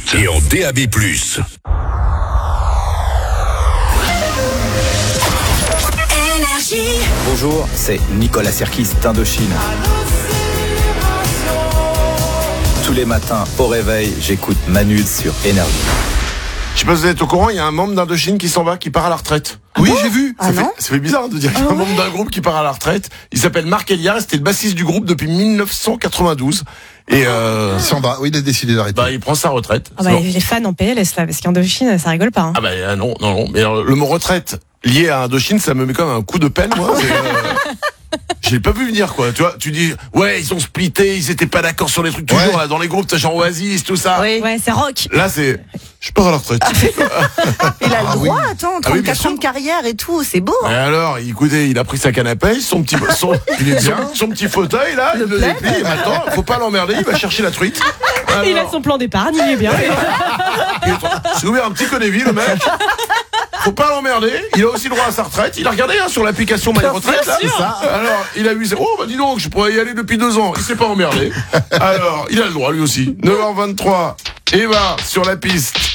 et en DAB+. Bonjour, c'est Nicolas Sirkis d'Indochine. Tous les matins, au réveil, j'écoute Manud sur Énergie. Je sais pas si vous êtes au courant, il y a un membre d'Indochine qui s'en va, qui part à la retraite. Oui, j'ai vu. Ça fait bizarre de dire qu'il y a un membre d'un groupe qui part à la retraite. Il s'appelle Marc Elias, c'était le bassiste du groupe depuis 1992. Et Il s'en va, oui, il a décidé d'arrêter. il prend sa retraite. Les fans en PLS là, parce qu'Indochine, ça rigole pas. Hein. Non. Mais le mot retraite lié à Indochine, ça me met comme un coup de peine, moi. Je l'ai pas vu venir, quoi. Tu vois, tu dis, ouais, ils ont splitté, ils étaient pas d'accord sur les trucs toujours, là, dans les groupes, genre Oasis, tout ça. Oui. Ouais, c'est rock. Là, je pars à la retraite. Il a le droit, attends, Ah oui, 34 bien ans sûr. de carrière et tout, c'est beau. Et alors, écoutez, il a pris sa canne à pêche, son petit fauteuil, là, il le déplie, et maintenant, faut pas l'emmerder, il va chercher la truite. Alors, Il a son plan d'épargne, il est bien. c'est ouvert un petit connéville, le mec. Faut pas l'emmerder, il a aussi le droit à sa retraite. Il a regardé sur l'application My Retraite, là. C'est ça. Alors, il a vu, dis donc, je pourrais y aller depuis 2 ans. Il s'est pas emmerdé. Alors, il a le droit, lui aussi. 9h23, Eva, sur la piste.